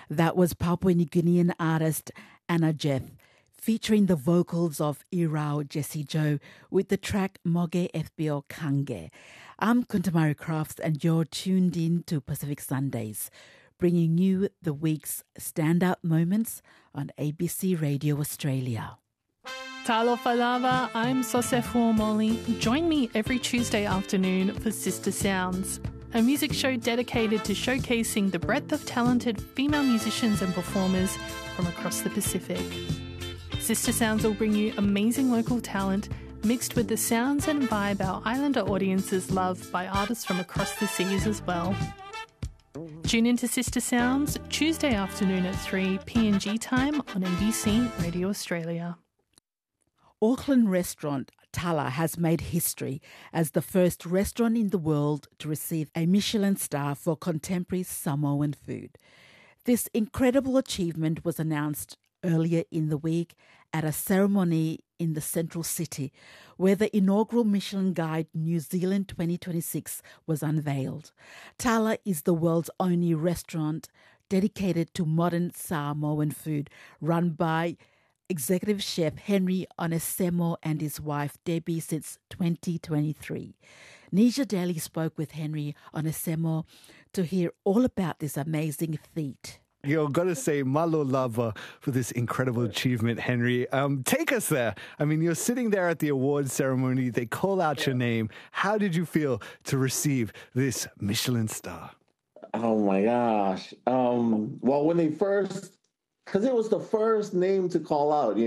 That was Papua New Guinean artist Anna Jeff, featuring the vocals of Irao Jessie Joe with the track Moge FBO Kange. I'm Kuntamari Crafts and you're tuned in to Pacific Sundays, bringing you the week's standout moments on ABC Radio Australia. Talo Falava, I'm Sosefo Molly. Join me every Tuesday afternoon for Sister Sounds, a music show dedicated to showcasing the breadth of talented female musicians and performers from across the Pacific. Sister Sounds will bring you amazing local talent mixed with the sounds and vibe our islander audiences love by artists from across the seas as well. Tune into Sister Sounds Tuesday afternoon at 3 PNG time on ABC Radio Australia. Auckland restaurant Tala has made history as the first restaurant in the world to receive a Michelin star for contemporary Samoan food. This incredible achievement was announced earlier in the week at a ceremony in the central city where the inaugural Michelin Guide New Zealand 2026 was unveiled. Tala is the world's only restaurant dedicated to modern Samoan food, run by Executive Chef Henry Onesemo and his wife Debbie since 2023. Nisha Daly spoke with Henry Onesemo to hear all about this amazing feat. You've got to say, malo lava for this incredible achievement, Henry. Take us there. I mean, you're sitting there at the awards ceremony. They call out your name. How did you feel to receive this Michelin star? Oh, my gosh. Well, when they first... Because it was the first name to call out,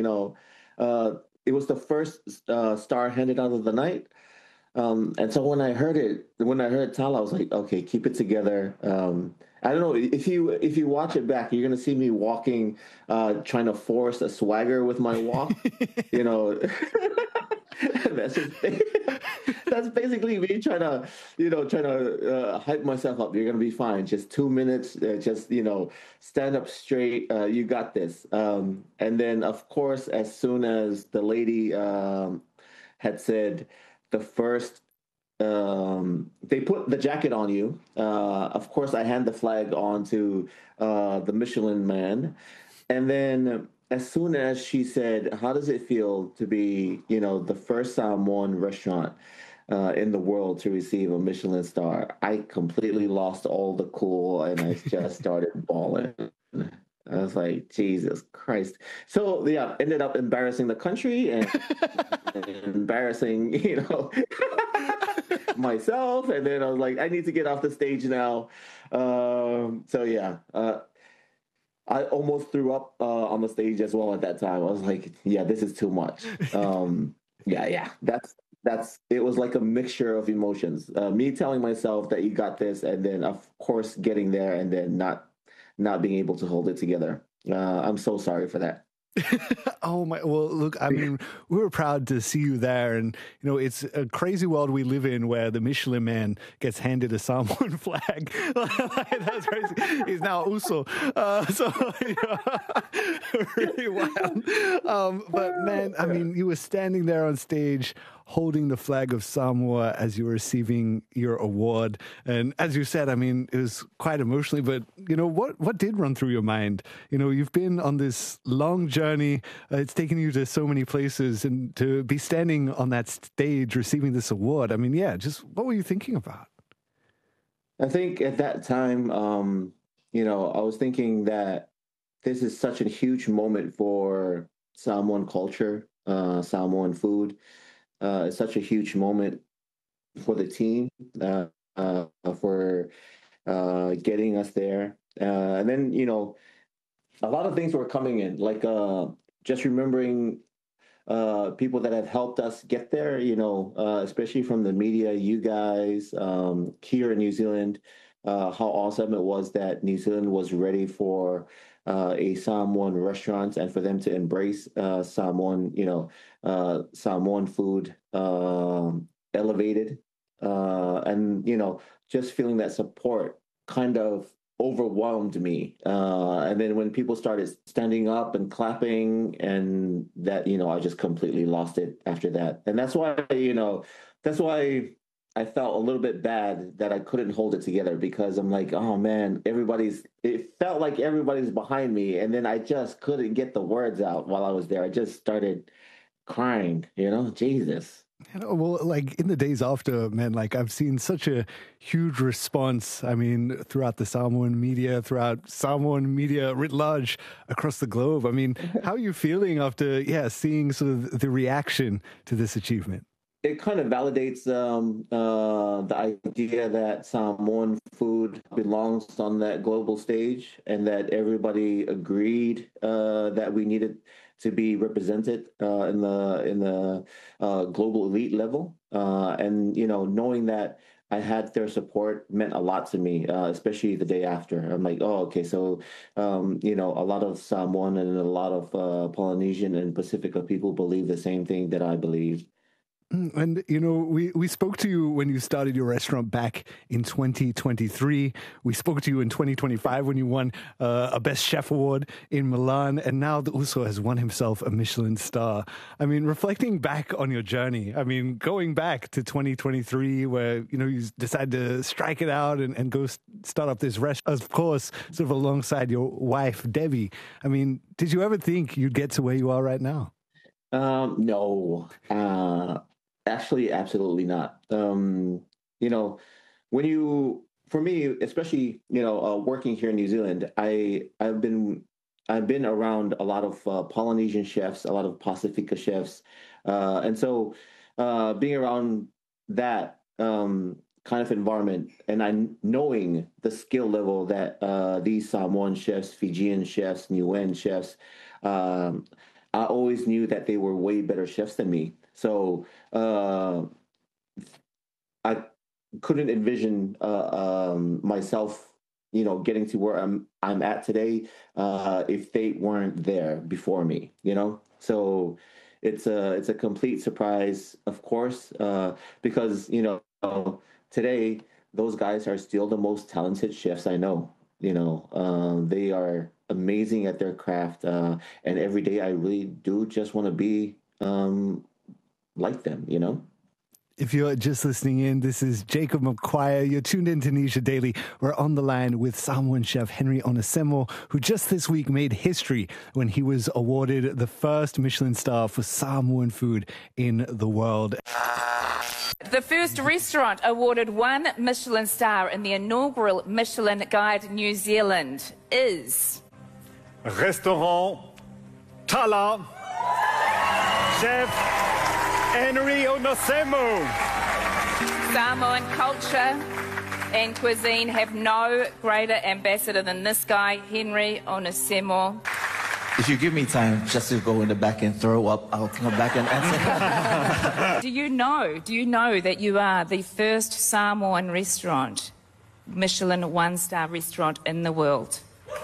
it was the first star handed out of the night. And so when I heard Tala, I was like, okay, keep it together. I don't know, if you watch it back, you're going to see me walking, trying to force a swagger with my walk, That's basically me trying to hype myself up. You're going to be fine. Just 2 minutes. Stand up straight. You got this. And then, of course, as soon as the lady had said the first, they put the jacket on you. Of course, I hand the flag on to the Michelin man. And then as soon as she said, how does it feel to be, the first Samoan restaurant in the world to receive a Michelin star, I completely lost all the cool and I just started bawling. I was like, Jesus Christ. So, yeah, ended up embarrassing the country and embarrassing, myself. And then I was like, I need to get off the stage now. I almost threw up on the stage as well at that time. I was like, yeah, this is too much. It was like a mixture of emotions. Me telling myself that you got this, and then of course getting there and then not being able to hold it together. I'm so sorry for that. Oh my! Well, look, I mean, we were proud to see you there, and it's a crazy world we live in where the Michelin man gets handed a Samoan flag. That's crazy. He's now Uso, really wild. But man, I mean, you were standing there on stage holding the flag of Samoa as you were receiving your award, and as you said, I mean, it was quite emotionally. But what did run through your mind? You've been on this long journey. It's taken you to so many places, and to be standing on that stage receiving this award, I mean, yeah, just what were you thinking about? I think at that time, I was thinking that this is such a huge moment for Samoan culture, Samoan food. It's such a huge moment for the team, for getting us there. And then, a lot of things were coming in, like just remembering people that have helped us get there, especially from the media, you guys, here in New Zealand, how awesome it was that New Zealand was ready for a Samoan restaurant and for them to embrace Samoan, Samoan food, elevated, and, just feeling that support kind of overwhelmed me. And then when people started standing up and clapping, and that, I just completely lost it after that. And that's why I felt a little bit bad that I couldn't hold it together because I'm like, oh man, it felt like everybody's behind me. And then I just couldn't get the words out while I was there. I just started crying, Jesus. Well, like in the days after, man, like I've seen such a huge response. I mean, throughout Samoan media writ large across the globe. I mean, how are you feeling after, seeing sort of the reaction to this achievement? It kind of validates the idea that Samoan food belongs on that global stage and that everybody agreed that we needed to be represented in the global elite level. And, knowing that I had their support meant a lot to me, especially the day after. I'm like, oh, okay, so, a lot of Samoan and a lot of Polynesian and Pacifica people believe the same thing that I believe. And, we spoke to you when you started your restaurant back in 2023. We spoke to you in 2025 when you won a Best Chef Award in Milan. And now the Uso has won himself a Michelin star. I mean, reflecting back on your journey, I mean, going back to 2023 where, you decided to strike it out and go start up this restaurant, of course, sort of alongside your wife, Debbie. I mean, did you ever think you'd get to where you are right now? No. Actually, absolutely not. For me, especially, working here in New Zealand, I've been around a lot of Polynesian chefs, a lot of Pacifica chefs, and so being around that kind of environment, and knowing the skill level that these Samoan chefs, Fijian chefs, Niuean chefs, I always knew that they were way better chefs than me. So I couldn't envision myself, getting to where I'm at today if they weren't there before me. So it's a complete surprise, of course, because today those guys are still the most talented chefs I know. They are amazing at their craft, and every day I really do just want to be like them, If you're just listening in, this is Jacob McQuire. You're tuned in to Nisha Daily. We're on the line with Samoan chef Henry Onesemo, who just this week made history when he was awarded the first Michelin star for Samoan food in the world. The first restaurant awarded 1 Michelin star in the inaugural Michelin Guide New Zealand is... Restaurant Tala, Chef Henry Onesemo. Samoan culture and cuisine have no greater ambassador than this guy, Henry Onesemo. If you give me time just to go in the back and throw up, I'll come back and answer. Do you know that you are the first Samoan restaurant, Michelin 1-star restaurant in the world?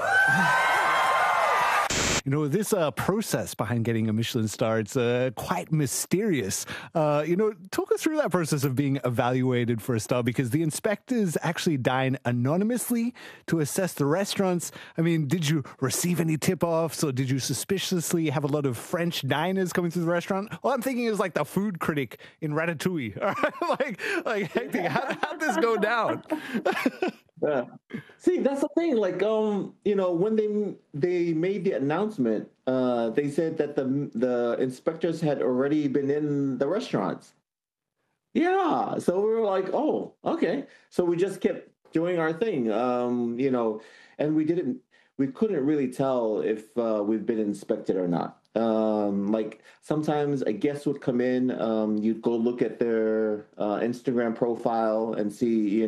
This process behind getting a Michelin star, it's quite mysterious. Talk us through that process of being evaluated for a star, because the inspectors actually dine anonymously to assess the restaurants. I mean, did you receive any tip-offs, or did you suspiciously have a lot of French diners coming through the restaurant? All I'm thinking is like the food critic in Ratatouille. Hectic, how'd this go down? Yeah. See, that's the thing. Like, when they made the announcement, they said that the inspectors had already been in the restaurants. Yeah. So we were like, oh, okay. So we just kept doing our thing, and we couldn't really tell if we've been inspected or not. Like sometimes a guest would come in, you'd go look at their Instagram profile and see,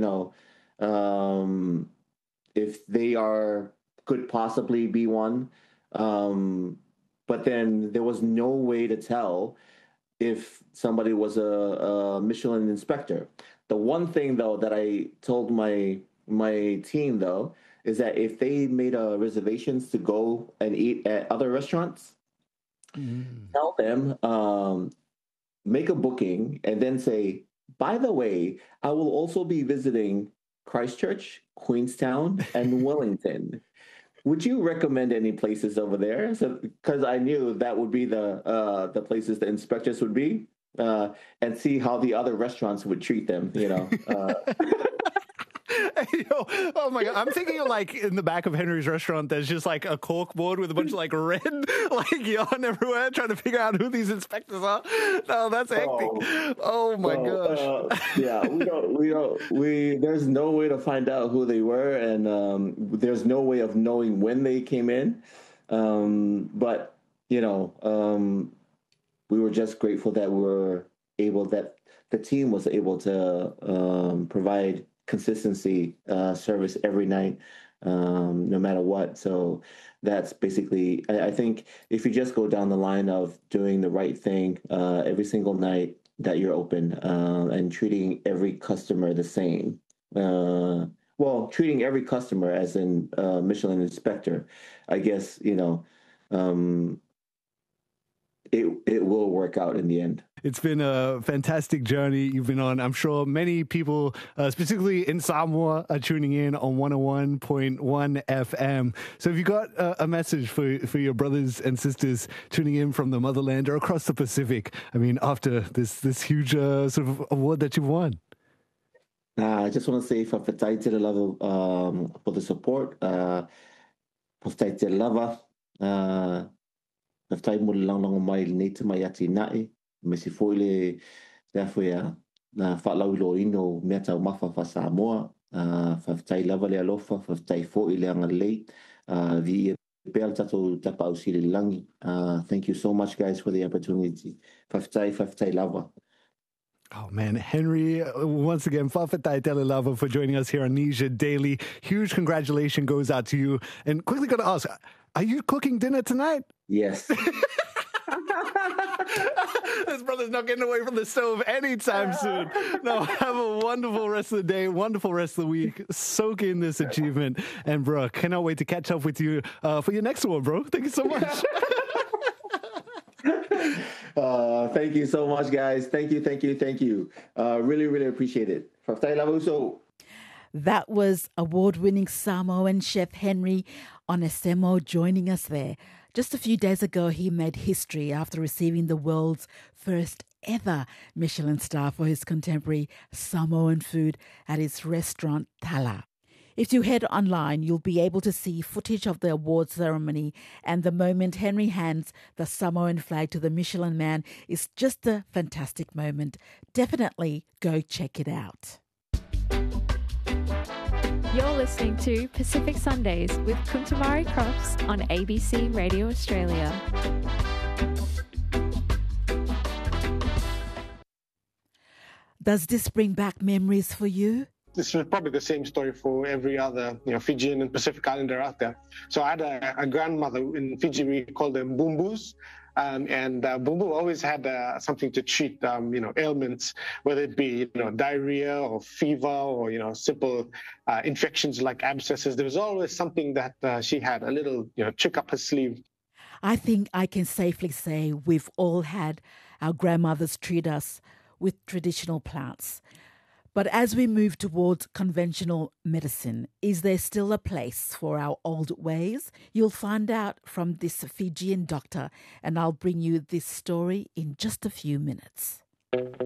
if they could possibly be one. But then there was no way to tell if somebody was a Michelin inspector. The one thing though that I told my team though is that if they made reservations to go and eat at other restaurants, tell them, make a booking and then say, by the way, I will also be visiting Christchurch, Queenstown, and Wellington. Would you recommend any places over there? So, because I knew that would be the places the inspectors would be. and see how the other restaurants would treat them. Oh my God. I'm thinking of like in the back of Henry's restaurant, there's just like a cork board with a bunch of like red like yarn everywhere trying to figure out who these inspectors are. No, that's hectic. Oh my gosh. There's no way to find out who they were, and there's no way of knowing when they came in. But we were just grateful that that the team was able to provide consistency service every night, no matter what. So that's basically, I think if you just go down the line of doing the right thing every single night that you're open, and treating every customer the same, treating every customer as in Michelin inspector, I guess, it will work out in the end. It's been a fantastic journey you've been on. I'm sure many people, specifically in Samoa, are tuning in on 101.1 FM. So have you got a message for your brothers and sisters tuning in from the motherland or across the Pacific? I mean, after this huge sort of award that you've won. I just want to say whawhetai te lava for the support. Whawhetai te lava. Whawhetai mo le launanga mai nei te mai ati nae. Me si foi le whea na whaalau lo ino mea tau mawha wha Samoa. Whawhetai lava le alofa, whawhetai foi le anga lei. Vi pēr tatou tapa au si le langi. Thank you so much, guys, for the opportunity. Whawhetai lava. Oh, man. Henry, once again, whawhetai tele lava for joining us here on Nisia Daily. Huge congratulations goes out to you. And quickly got to ask, are you cooking dinner tonight? Yes. This brother's not getting away from the stove anytime soon. No, have a wonderful rest of the day, wonderful rest of the week. Soak in this achievement. And, bro, cannot wait to catch up with you for your next one, bro. Thank you so much. Thank you so much, guys. Thank you. Really, really appreciate it. That was award-winning Samoan chef Henry Onesemo joining us there. Just a few days ago, he made history after receiving the world's first ever Michelin star for his contemporary Samoan food at his restaurant Tala. If you head online, you'll be able to see footage of the awards ceremony, and the moment Henry hands the Samoan flag to the Michelin man is just a fantastic moment. Definitely go check it out. You're listening to Pacific Sundays with Kuntamari Crops on ABC Radio Australia. Does this bring back memories for you? This is probably the same story for every other, Fijian and Pacific Islander out there. So I had a grandmother in Fiji. We called them Bumbus. And Bumbu always had something to treat, ailments, whether it be, diarrhea or fever or, simple infections like abscesses. There was always something that she had, a little, trick up her sleeve. I think I can safely say we've all had our grandmothers treat us with traditional plants. But as we move towards conventional medicine, is there still a place for our old ways? You'll find out from this Fijian doctor, and I'll bring you this story in just a few minutes.